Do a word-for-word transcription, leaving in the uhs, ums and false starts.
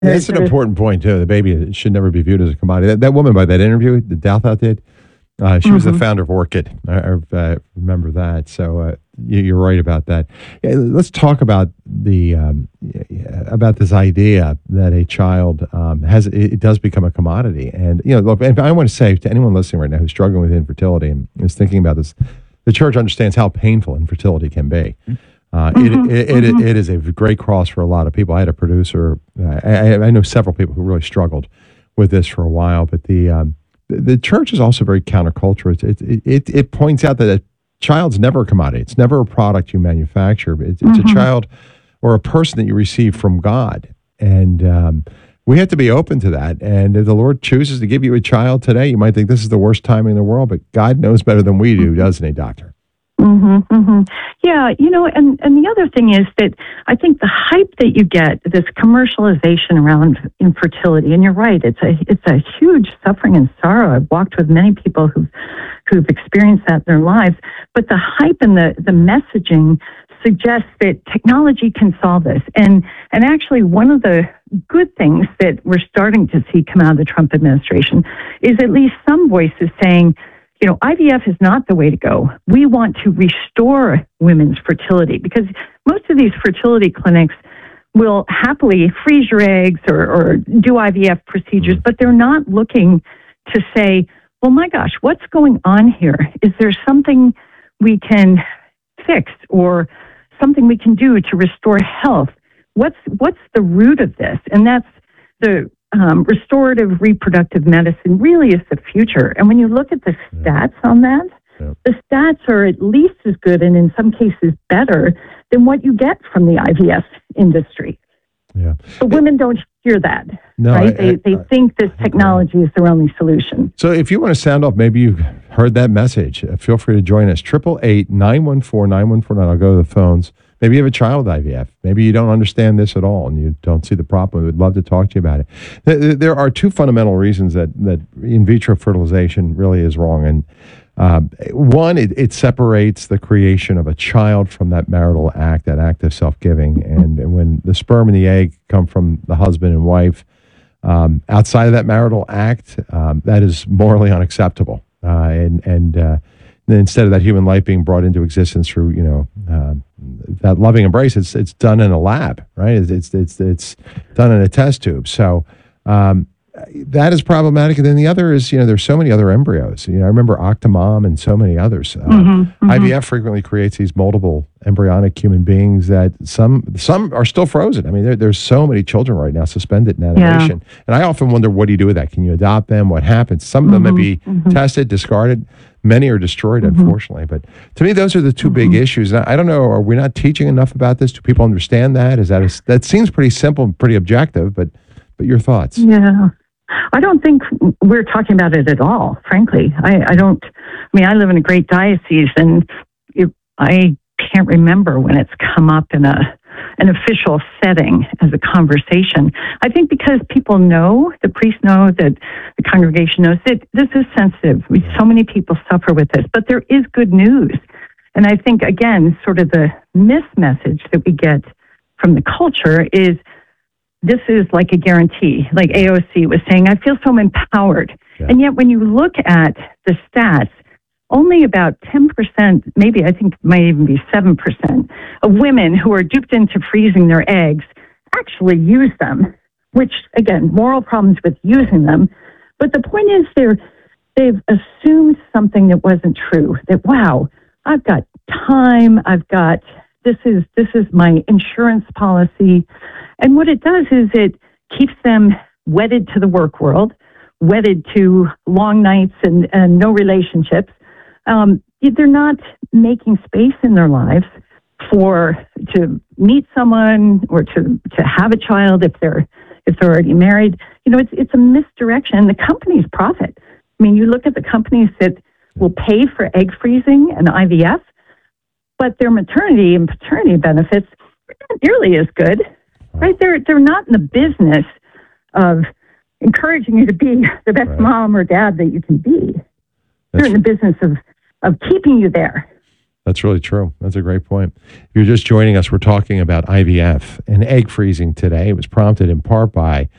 That's an important point, too. The baby should never be viewed as a commodity. That, that woman by that interview, the Douthat did, uh, she mm-hmm. was the founder of Orchid. I, I uh, remember that. So uh, you, you're right about that. Yeah, let's talk about the um, about this idea that a child um, has it, it does become a commodity. And you know, look, and I want to say to anyone listening right now who's struggling with infertility and is thinking about this, the church understands how painful infertility can be. Uh, mm-hmm, it, it, mm-hmm. it, it is a great cross for a lot of people. I had a producer, uh, I, I know several people who really struggled with this for a while, but the um, the, the church is also very countercultural. It, it, it, it points out that a child's never a commodity. It's never a product you manufacture. It's, it's mm-hmm. a child or a person that you receive from God. And um, we have to be open to that. And if the Lord chooses to give you a child today, you might think this is the worst timing in the world, but God knows better than we do, doesn't he, Doctor? Mm-hmm, mm-hmm. Yeah, you know, and, and the other thing is that I think the hype that you get, this commercialization around infertility, and you're right, it's a it's a huge suffering and sorrow. I've walked with many people who've who've experienced that in their lives, but the hype and the, the messaging suggests that technology can solve this. And and actually, one of the good things that we're starting to see come out of the Trump administration is at least some voices saying, you know, I V F is not the way to go. We want to restore women's fertility because most of these fertility clinics will happily freeze your eggs or, or do I V F procedures, but they're not looking to say, well, my gosh, what's going on here? Is there something we can fix or something we can do to restore health? What's what's the root of this? And that's the Um, restorative reproductive medicine really is the future. And when you look at the stats on that, yeah. the stats are at least as good and in some cases better than what you get from the I V F industry. Yeah. But women don't hear that, no, right? I, they I, they I, think this technology is their only solution. So if you want to sound off, maybe you've heard that message, uh, feel free to join us. eight eight eight, nine one four, nine one four nine. I'll go to the phones. Maybe you have a child with I V F. Maybe you don't understand this at all and you don't see the problem. We'd love to talk to you about it. There are two fundamental reasons that, that in vitro fertilization really is wrong. And uh, one, it, it separates the creation of a child from that marital act, that act of self-giving. And, and when the sperm and the egg come from the husband and wife, um, outside of that marital act, um, that is morally unacceptable. Uh, and and uh, instead of that human life being brought into existence through, you know, uh, that loving embrace, it's it's done in a lab, right? It's it's it's, it's done in a test tube. So um, that is problematic. And then the other is, you know, there's so many other embryos. You know, I remember Octomom and so many others. Uh, mm-hmm, mm-hmm. I V F frequently creates these multiple embryonic human beings that some some are still frozen. I mean, there, there's so many children right now suspended in animation. Yeah. And I often wonder, what do you do with that? Can you adopt them? What happens? Some of them mm-hmm, may be mm-hmm. tested, discarded. Many are destroyed, mm-hmm. unfortunately. But to me, those are the two mm-hmm. big issues. And I don't know, are we not teaching enough about this? Do people understand that? Is that a, that seems pretty simple and pretty objective, but but your thoughts? Yeah. I don't think we're talking about it at all, frankly. I, I don't, I mean, I live in a great diocese, and it, I can't remember when it's come up in a an official setting as a conversation. I think because people know, the priests know, that the congregation knows that this is sensitive. We, so many people suffer with this, but there is good news. And I think, again, sort of the mismessage that we get from the culture is this is like a guarantee. Like A O C was saying, I feel so empowered. Yeah. And yet when you look at the stats, only about ten percent, maybe I think it might even be seven percent of women who are duped into freezing their eggs actually use them, which, again, moral problems with using them. But the point is they're, they've assumed something that wasn't true, that, wow, I've got time, I've got, this is this is my insurance policy. And what it does is it keeps them wedded to the work world, wedded to long nights and, and no relationships. Um, they're not making space in their lives for to meet someone or to, to have a child if they're if they're already married. You know, it's it's a misdirection. The companies profit. I mean, you look at the companies that will pay for egg freezing and I V F, but their maternity and paternity benefits are not nearly as good. Right? They're they're not in the business of encouraging you to be the best right. mom or dad that you can be. They're That's in the business of, of keeping you there. That's really true. That's a great point. If you're just joining us, we're talking about I V F and egg freezing today. It was prompted in part by